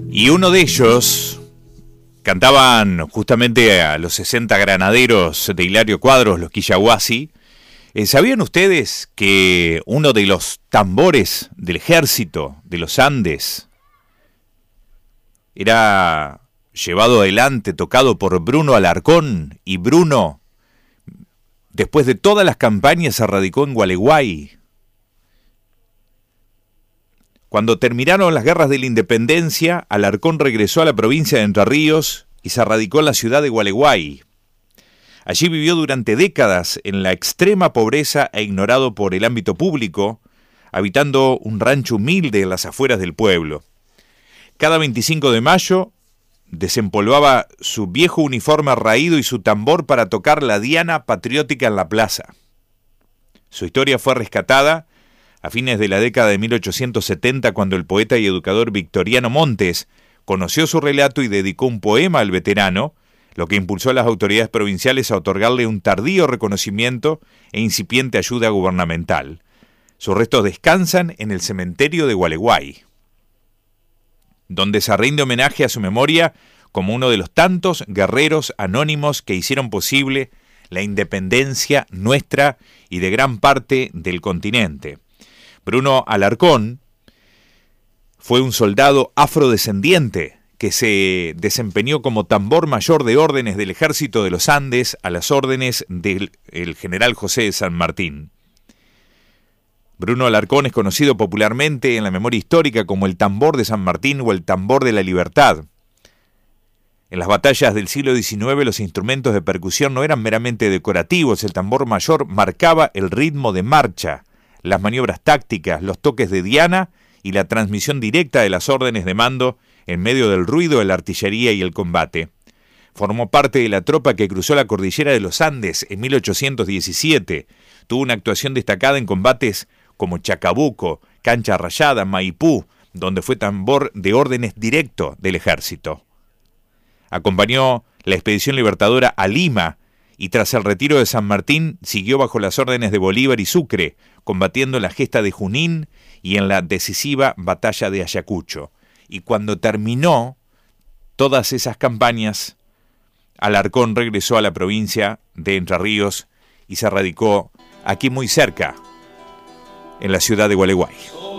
Y uno de ellos cantaban justamente a los 60 granaderos de Hilario Cuadros, los Quillahuasi. ¿Sabían ustedes que uno de los tambores del ejército de los Andes era llevado adelante, tocado por Bruno Alarcón? Y Bruno, después de todas las campañas, se radicó en Gualeguay. Cuando terminaron las guerras de la independencia, Alarcón regresó a la provincia de Entre Ríos y se radicó en la ciudad de Gualeguay. Allí vivió durante décadas en la extrema pobreza e ignorado por el ámbito público, habitando un rancho humilde en las afueras del pueblo. Cada 25 de mayo desempolvaba su viejo uniforme raído y su tambor para tocar la diana patriótica en la plaza. Su historia fue rescatada a fines de la década de 1870, cuando el poeta y educador Victoriano Montes conoció su relato y dedicó un poema al veterano, lo que impulsó a las autoridades provinciales a otorgarle un tardío reconocimiento e incipiente ayuda gubernamental. Sus restos descansan en el cementerio de Gualeguay, donde se rinde homenaje a su memoria como uno de los tantos guerreros anónimos que hicieron posible la independencia nuestra y de gran parte del continente. Bruno Alarcón fue un soldado afrodescendiente que se desempeñó como tambor mayor de órdenes del Ejército de los Andes a las órdenes del general José de San Martín. Bruno Alarcón es conocido popularmente en la memoria histórica como el tambor de San Martín o el tambor de la libertad. En las batallas del siglo XIX los instrumentos de percusión no eran meramente decorativos, el tambor mayor marcaba el ritmo de marcha, las maniobras tácticas, los toques de diana y la transmisión directa de las órdenes de mando en medio del ruido de la artillería y el combate. Formó parte de la tropa que cruzó la cordillera de los Andes en 1817. Tuvo una actuación destacada en combates como Chacabuco, Cancha Rayada, Maipú, donde fue tambor de órdenes directo del ejército. Acompañó la expedición libertadora a Lima y tras el retiro de San Martín siguió bajo las órdenes de Bolívar y Sucre, combatiendo en la gesta de Junín y en la decisiva batalla de Ayacucho. Y cuando terminó todas esas campañas, Alarcón regresó a la provincia de Entre Ríos y se radicó aquí muy cerca, en la ciudad de Gualeguay.